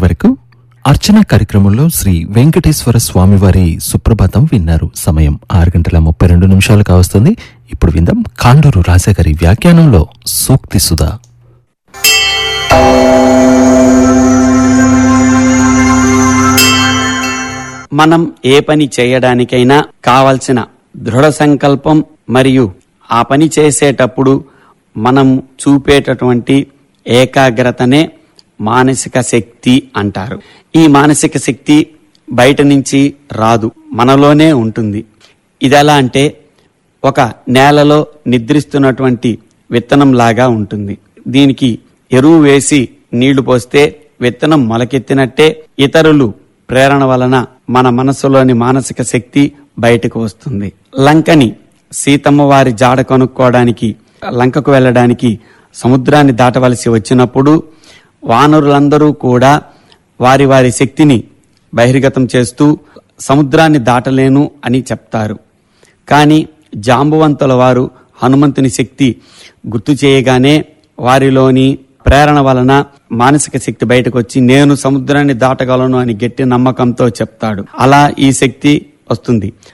మీరింతవరకు అర్చన కార్యక్రమంలో శ్రీ వెంకటేశ్వర స్వామివారి సుప్రభాతం విన్నారు. సమయం 6:32 కావస్తుంది. ఇప్పుడు విందాం కాండూరు రాజాగారి వ్యాఖ్యానంలో సూక్తి సుధా. మనం ఏ పని చేయడానికైనా కావలసిన దృఢ సంకల్పం మరియు ఆ పని చేసేటప్పుడు మనం చూపేటటువంటి ఏకాగ్రతనే మానసిక శక్తి అంటారు. ఈ మానసిక శక్తి బయట నుంచి రాదు, మనలోనే ఉంటుంది. ఇది ఎలా అంటే ఒక నేలలో నిద్రిస్తున్నటువంటి విత్తనం లాగా ఉంటుంది. దీనికి ఎరువు వేసి నీళ్లు పోస్తే విత్తనం మొలకెత్తినట్టే ఇతరులు ప్రేరణ వలన మన మనసులోని మానసిక శక్తి బయటకు వస్తుంది. లంకని సీతమ్మ వారి జాడ కనుక్కోవడానికి లంకకు వెళ్ళడానికి సముద్రాన్ని దాటవలసి వచ్చినప్పుడు వానరులందరూ కూడా వారి వారి శక్తిని బహిర్గతం చేస్తూ సముద్రాన్ని దాటలేను అని చెప్తారు. కానీ జాంబవంతుల వారు హనుమంతుని శక్తి గుర్తు చేయగానే వారిలోని ప్రేరణ వలన మానసిక శక్తి బయటకు వచ్చి నేను సముద్రాన్ని దాటగలను అని గట్టి నమ్మకంతో చెప్తాడు. అలా ఈ శక్తి వస్తుంది.